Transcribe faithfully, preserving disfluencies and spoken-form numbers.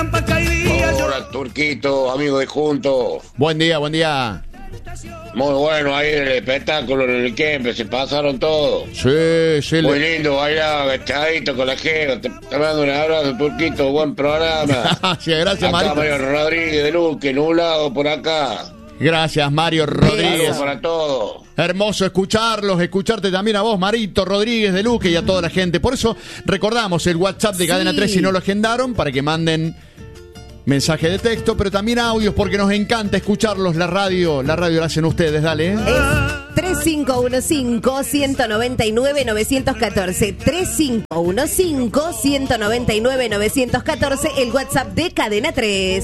Hola, Turquito, amigo de Juntos. Buen día, buen día. Muy bueno ahí el espectáculo en el Kempe, se pasaron todos. Sí, sí. Muy le... lindo, bailar, agachadito con la jeva. Te, te mando un abrazo, Turquito, buen programa. Gracias, gracias, acá Marito. Mario Rodríguez de Luque, nublado por acá. Gracias, Mario Rodríguez. Saludos para todos. Hermoso escucharlos, escucharte también a vos, Marito Rodríguez de Luque, y a toda la gente. Por eso recordamos el WhatsApp de Cadena Sí. tres si no lo agendaron, para que manden mensaje de texto, pero también audios, porque nos encanta escucharlos. La radio, la radio la hacen ustedes, dale. ¿eh? Es tres cinco uno cinco, uno nueve nueve, nueve uno cuatro. tres cinco uno cinco, uno nueve nueve, nueve uno cuatro, el WhatsApp de Cadena tres.